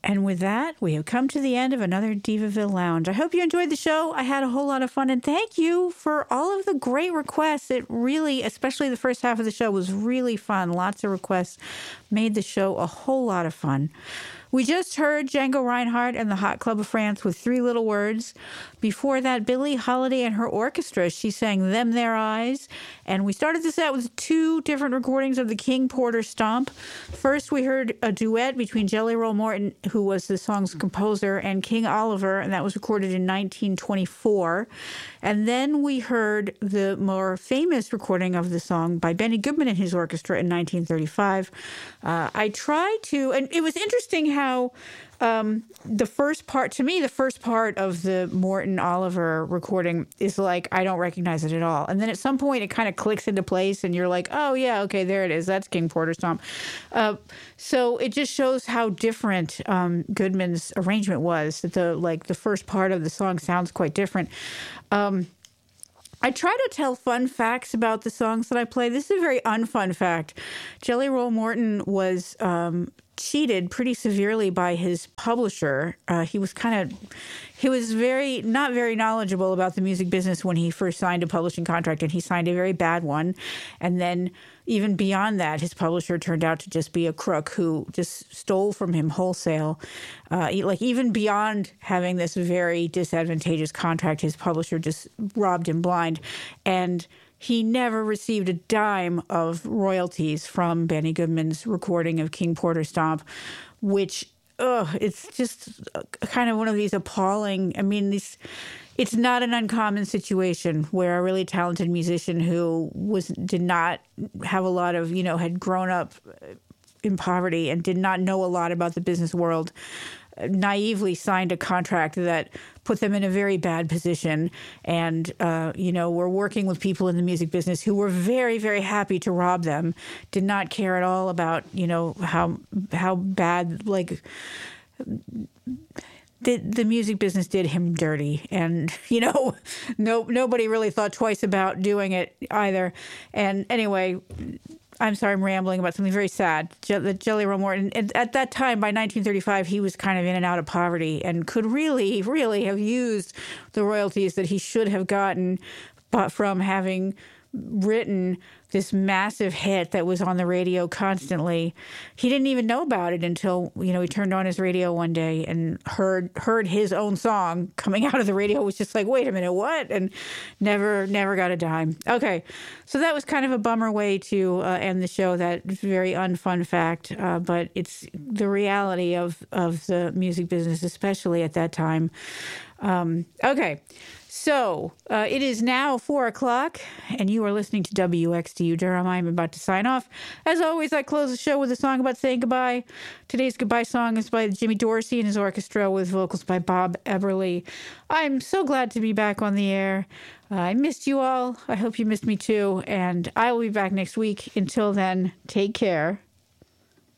And with that, we have come to the end of another Divaville Lounge. I hope you enjoyed the show. I had a whole lot of fun, and thank you for all of the great requests. It really, especially the first half of the show, was really fun. Lots of requests made the show a whole lot of fun. We just heard Django Reinhardt and the Hot Club of France with Three Little Words. Before that, Billie Holiday and her orchestra. She sang Them Their Eyes. And we started the set with 2 different recordings of the King Porter Stomp. First, we heard a duet between Jelly Roll Morton, who was the song's composer, and King Oliver, and that was recorded in 1924. And then we heard the more famous recording of the song by Benny Goodman and his orchestra in 1935. I tried to, and it was interesting how the first part of the Morton Oliver recording is like, I don't recognize it at all. And then at some point it kind of clicks into place and you're like, oh yeah, okay, there it is. That's King Porter Stomp. So it just shows how different Goodman's arrangement was. That the first part of the song sounds quite different. I try to tell fun facts about the songs that I play. This is a very unfun fact. Jelly Roll Morton was cheated pretty severely by his publisher. He was not very knowledgeable about the music business when he first signed a publishing contract, and he signed a very bad one. And then even beyond that, his publisher turned out to just be a crook who just stole from him wholesale. Even beyond having this very disadvantageous contract, his publisher just robbed him blind. And he never received a dime of royalties from Benny Goodman's recording of King Porter Stomp, which, it's just kind of one of these appalling, it's not an uncommon situation where a really talented musician who did not have a lot of, had grown up in poverty and did not know a lot about the business world, naively signed a contract that put them in a very bad position. And, were working with people in the music business who were very, very happy to rob them, did not care at all about, how bad, the music business did him dirty. And, nobody really thought twice about doing it either. And anyway, I'm sorry, I'm rambling about something very sad. Jelly Roll Morton, at that time, by 1935, he was kind of in and out of poverty and could really, really have used the royalties that he should have gotten, but from having written this massive hit that was on the radio constantly. He didn't even know about it until, he turned on his radio one day and heard his own song coming out of the radio. It was just like, wait a minute, what? And never got a dime. Okay, so that was kind of a bummer way to end the show. That very unfun fact, but it's the reality of the music business, especially at that time. Okay. So it is now 4:00, and you are listening to WXDU Durham. I'm about to sign off. As always, I close the show with a song about saying goodbye. Today's goodbye song is by Jimmy Dorsey and his orchestra with vocals by Bob Eberly. I'm so glad to be back on the air. I missed you all. I hope you missed me too. And I will be back next week. Until then, take care.